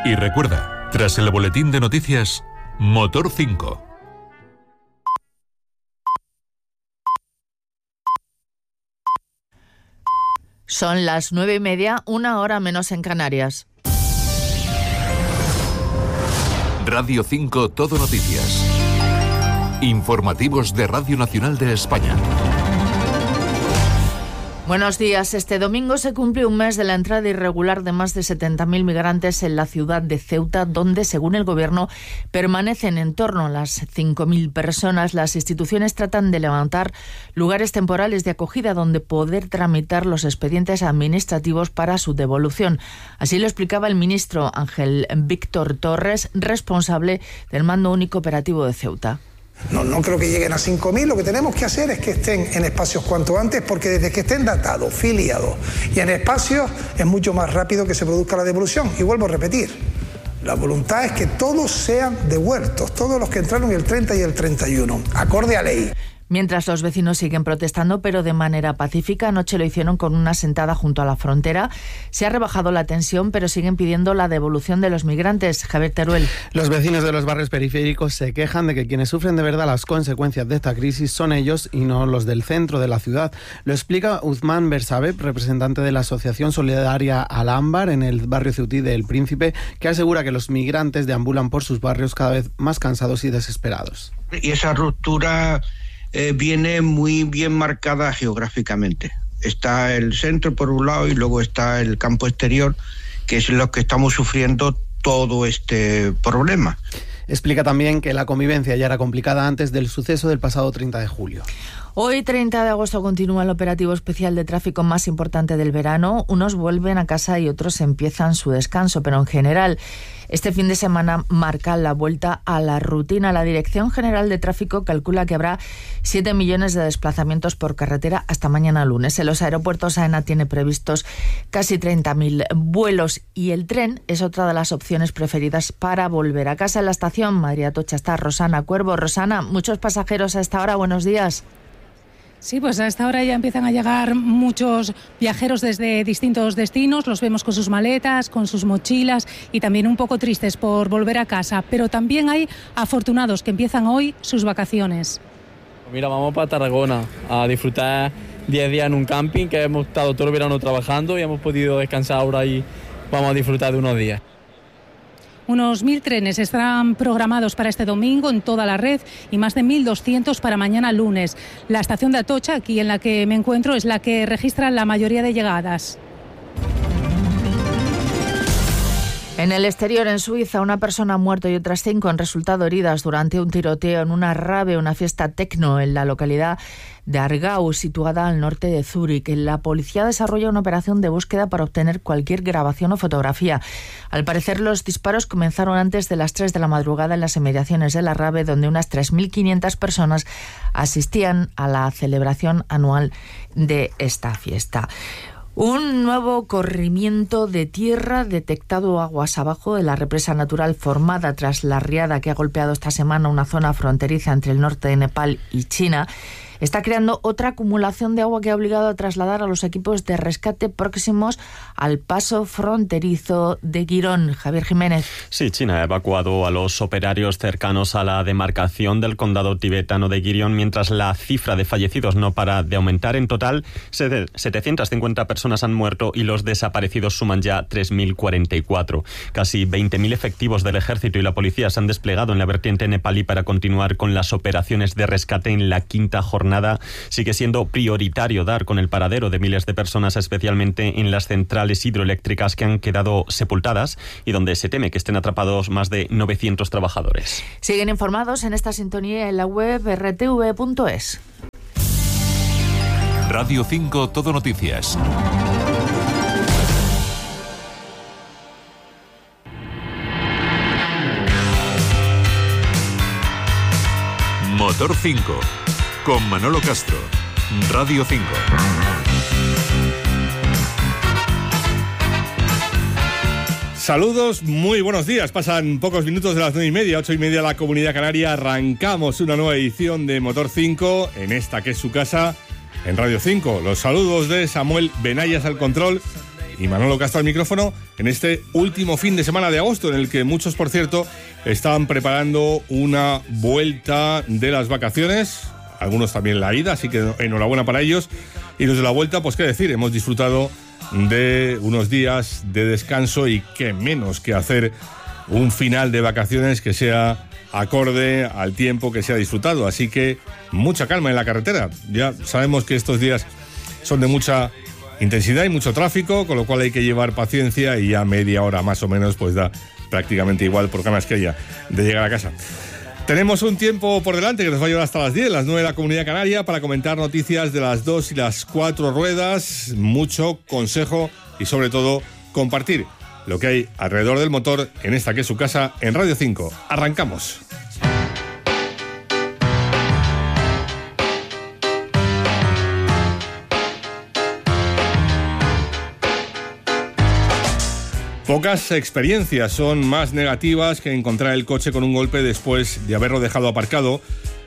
Y recuerda, tras el boletín de noticias, Motor 5. Son las 9:30, 1 hora menos en Canarias. Radio 5 Todo Noticias. Informativos de Radio Nacional de España. Buenos días. Este domingo se cumple un mes de la entrada irregular de más de 70.000 migrantes en la ciudad de Ceuta, donde, según el Gobierno, permanecen en torno a las 5.000 personas. Las instituciones tratan de levantar lugares temporales de acogida donde poder tramitar los expedientes administrativos para su devolución. Así lo explicaba el ministro Ángel Víctor Torres, responsable del Mando Único Operativo de Ceuta. No creo que lleguen a 5.000, lo que tenemos que hacer es que estén en espacios cuanto antes, porque desde que estén datados, filiados y en espacios es mucho más rápido que se produzca la devolución. Y vuelvo a repetir, la voluntad es que todos sean devueltos, todos los que entraron el 30 y el 31, acorde a ley. Mientras los vecinos siguen protestando, pero de manera pacífica, anoche lo hicieron con una sentada junto a la frontera. Se ha rebajado la tensión, pero siguen pidiendo la devolución de los migrantes. Javier Teruel. Los vecinos de los barrios periféricos se quejan de que quienes sufren de verdad las consecuencias de esta crisis son ellos y no los del centro de la ciudad. Lo explica Uzman Bersabeb, representante de la Asociación Solidaria Al-Ámbar en el barrio ceutí de El Príncipe, que asegura que los migrantes deambulan por sus barrios cada vez más cansados y desesperados. Y esa ruptura viene muy bien marcada geográficamente. Está el centro por un lado y luego está el campo exterior, que es lo que estamos sufriendo todo este problema. Explica también que la convivencia ya era complicada antes del suceso del pasado 30 de julio. Hoy, 30 de agosto, continúa el operativo especial de tráfico más importante del verano. Unos vuelven a casa y otros empiezan su descanso, pero en general, este fin de semana marca la vuelta a la rutina. La Dirección General de Tráfico calcula que habrá 7 millones de desplazamientos por carretera hasta mañana lunes. En los aeropuertos, AENA tiene previstos casi 30.000 vuelos y el tren es otra de las opciones preferidas para volver a casa. En la estación Madrid-Atocha está Rosana Cuervo. Rosana, muchos pasajeros a esta hora. Buenos días. Sí, pues a esta hora ya empiezan a llegar muchos viajeros desde distintos destinos. Los vemos con sus maletas, con sus mochilas y también un poco tristes por volver a casa. Pero también hay afortunados que empiezan hoy sus vacaciones. Mira, vamos para Tarragona a disfrutar 10 días en un camping, que hemos estado todo el verano trabajando y hemos podido descansar ahora y vamos a disfrutar de unos días. Unos 1.000 trenes estarán programados para este domingo en toda la red y más de 1.200 para mañana lunes. La estación de Atocha, aquí en la que me encuentro, es la que registra la mayoría de llegadas. En el exterior, en Suiza, una persona ha muerto y otras 5 han resultado heridas durante un tiroteo en una rave, una fiesta tecno en la localidad de Aargau, situada al norte de Zúrich. La policía desarrolla una operación de búsqueda para obtener cualquier grabación o fotografía. Al parecer, los disparos comenzaron antes de las 3 de la madrugada en las inmediaciones de la rave, donde unas 3.500 personas asistían a la celebración anual de esta fiesta. Un nuevo corrimiento de tierra detectado aguas abajo de la represa natural formada tras la riada que ha golpeado esta semana una zona fronteriza entre el norte de Nepal y China está creando otra acumulación de agua que ha obligado a trasladar a los equipos de rescate próximos al paso fronterizo de Girón. Javier Jiménez. Sí, China ha evacuado a los operarios cercanos a la demarcación del condado tibetano de Girón, mientras la cifra de fallecidos no para de aumentar. En total, 750 personas han muerto y los desaparecidos suman ya 3.044. Casi 20.000 efectivos del ejército y la policía se han desplegado en la vertiente nepalí para continuar con las operaciones de rescate en la quinta jornada. Sigue siendo prioritario dar con el paradero de miles de personas, especialmente en las centrales hidroeléctricas que han quedado sepultadas y donde se teme que estén atrapados más de 900 trabajadores. Siguen informados en esta sintonía en la web rtv.es. Radio 5 Todo Noticias. Motor 5 con Manolo Castro, Radio 5. Saludos, muy buenos días. Pasan pocos minutos de las 9:30, 8:30 la Comunidad Canaria. Arrancamos una nueva edición de Motor 5 en esta que es su casa, en Radio 5. Los saludos de Samuel Benayas al control y Manolo Castro al micrófono en este último fin de semana de agosto, en el que muchos, por cierto, estaban preparando una vuelta de las vacaciones, algunos también la ida, así que enhorabuena para ellos. Y los de la vuelta, pues qué decir, hemos disfrutado de unos días de descanso y qué menos que hacer un final de vacaciones que sea acorde al tiempo que se ha disfrutado. Así que mucha calma en la carretera. Ya sabemos que estos días son de mucha intensidad y mucho tráfico, con lo cual hay que llevar paciencia y ya media hora más o menos pues da prácticamente igual por ganas que haya de llegar a casa. Tenemos un tiempo por delante que nos va a llevar hasta las 10, las 9 de la Comunidad Canaria, para comentar noticias de las 2 y las 4 ruedas, mucho consejo y sobre todo compartir lo que hay alrededor del motor en esta que es su casa en Radio 5. Arrancamos. Pocas experiencias son más negativas que encontrar el coche con un golpe después de haberlo dejado aparcado,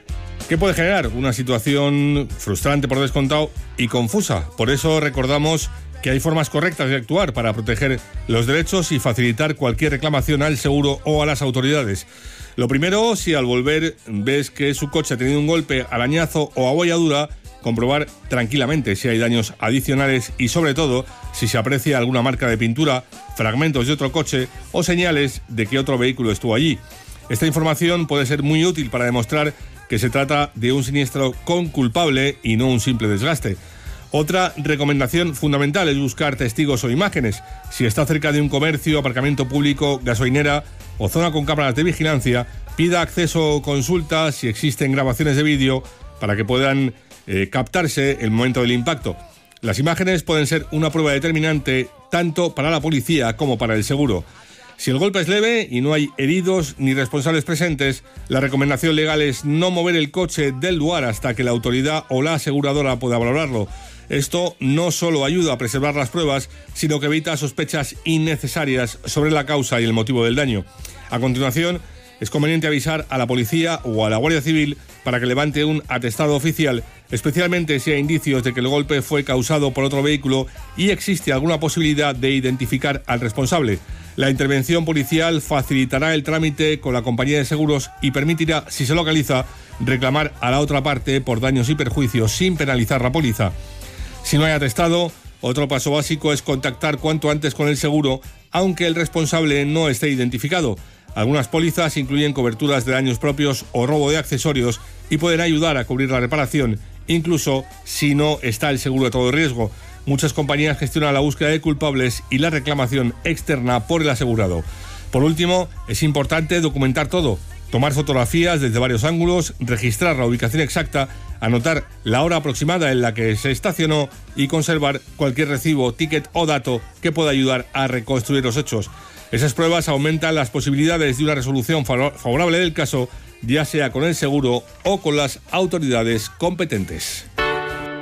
que puede generar una situación frustrante por descontado y confusa. Por eso recordamos que hay formas correctas de actuar para proteger los derechos y facilitar cualquier reclamación al seguro o a las autoridades. Lo primero, si al volver ves que su coche ha tenido un golpe, arañazo o abolladura, comprobar tranquilamente si hay daños adicionales y, sobre todo, si se aprecia alguna marca de pintura, fragmentos de otro coche o señales de que otro vehículo estuvo allí. Esta información puede ser muy útil para demostrar que se trata de un siniestro con culpable y no un simple desgaste. Otra recomendación fundamental es buscar testigos o imágenes. Si está cerca de un comercio, aparcamiento público, gasolinera o zona con cámaras de vigilancia, pida acceso o consulta si existen grabaciones de vídeo para que puedan captarse el momento del impacto. Las imágenes pueden ser una prueba determinante tanto para la policía como para el seguro. Si el golpe es leve y no hay heridos ni responsables presentes, la recomendación legal es no mover el coche del lugar hasta que la autoridad o la aseguradora pueda valorarlo. Esto no solo ayuda a preservar las pruebas, sino que evita sospechas innecesarias sobre la causa y el motivo del daño. A continuación, es conveniente avisar a la policía o a la Guardia Civil para que levante un atestado oficial, especialmente si hay indicios de que el golpe fue causado por otro vehículo y existe alguna posibilidad de identificar al responsable. La intervención policial facilitará el trámite con la compañía de seguros y permitirá, si se localiza, reclamar a la otra parte por daños y perjuicios sin penalizar la póliza. Si no hay atestado, otro paso básico es contactar cuanto antes con el seguro, aunque el responsable no esté identificado. Algunas pólizas incluyen coberturas de daños propios o robo de accesorios y pueden ayudar a cubrir la reparación, incluso si no está el seguro de todo riesgo. Muchas compañías gestionan la búsqueda de culpables y la reclamación externa por el asegurado. Por último, es importante documentar todo, tomar fotografías desde varios ángulos, registrar la ubicación exacta, anotar la hora aproximada en la que se estacionó y conservar cualquier recibo, ticket o dato que pueda ayudar a reconstruir los hechos. Esas pruebas aumentan las posibilidades de una resolución favorable del caso, ya sea con el seguro o con las autoridades competentes.